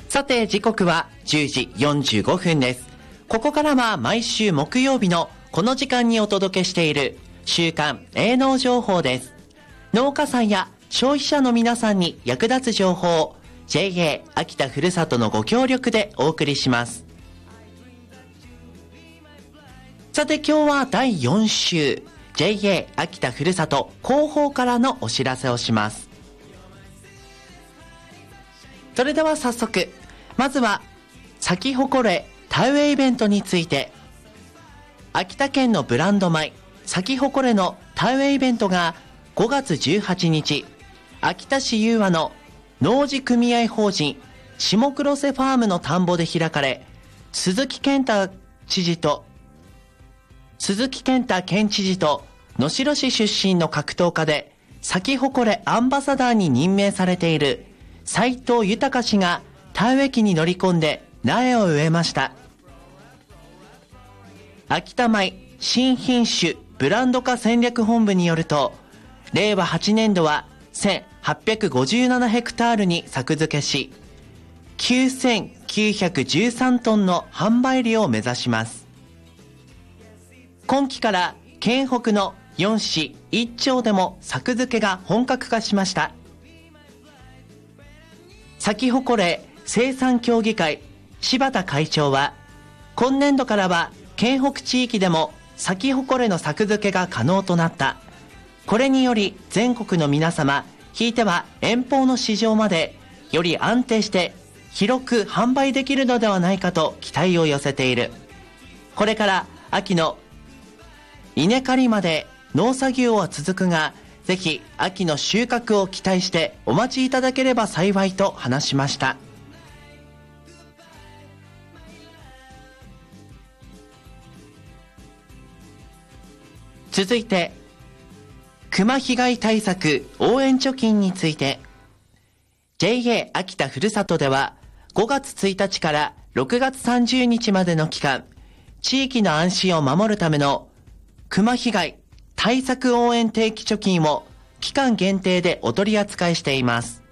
さて時刻は10時45分です。ここからは毎週木曜日のこの時間にお届けしている週刊営農情報です。農家さんや消費者の皆さんに役立つ情報を JA 秋田ふるさとのご協力でお送りします。さて今日は第4週 JA 秋田ふるさと広報からのお知らせをします。それでは早速、まずは咲き誇れ田植えイベントについて。秋田県のブランド米咲き誇れの田植えイベントが5月18日秋田市雄和の農事組合法人下黒瀬ファームの田んぼで開かれ、鈴木健太県知事と能代市出身の格闘家で咲き誇れアンバサダーに任命されている斉藤豊氏が田植え機に乗り込んで苗を植えました。秋田米新品種ブランド化戦略本部によると、令和8年度は1857ヘクタールに作付けし、9913トンの販売量を目指します。今期から県北の4市1町でも作付けが本格化しました。咲き誇れ生産協議会柴田会長は、今年度からは県北地域でも咲き誇れの作付けが可能となった。これにより全国の皆様、ひいては遠方の市場までより安定して広く販売できるのではないかと期待を寄せている。これから秋の稲刈りまで農作業は続くが、ぜひ秋の収穫を期待してお待ちいただければ幸いと話しました。続いて熊被害対策応援貯金について。 JA 秋田ふるさとでは5月1日から6月30日までの期間、地域の安心を守るための熊被害対策応援定期貯金を期間限定でお取り扱いしています。